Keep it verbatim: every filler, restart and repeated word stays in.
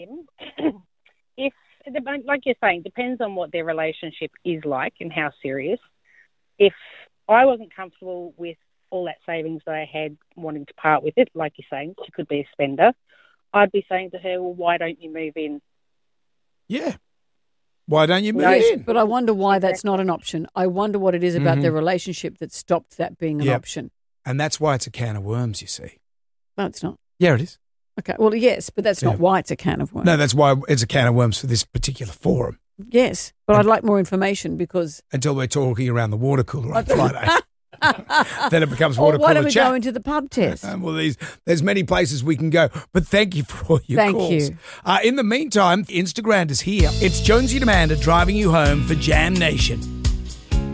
If, like you're saying, depends on what their relationship is like and how serious. If I wasn't comfortable with all that savings that I had wanting to part with it, like you're saying, she could be a spender, I'd be saying to her, well, why don't you move in? Yeah. Why don't you move yes, in? But I wonder why that's not an option. I wonder what it is about Mhm. their relationship that stopped that being an Yep. option. And that's why it's a can of worms, you see. No, it's not. Yeah, it is. Okay, well, yes, but that's Yeah. not why it's a can of worms. No, that's why it's a can of worms for this particular forum. Yes, but I'd like more information because... Until we're talking around the water cooler on Friday. Then it becomes Or water why cooler don't we chat. go into the pub test? Um, well, these, there's many places we can go, but thank you for all your Thank calls. you. Uh, in the meantime, Instagram is here. It's Jonesy and Amanda driving you home for Jam Nation.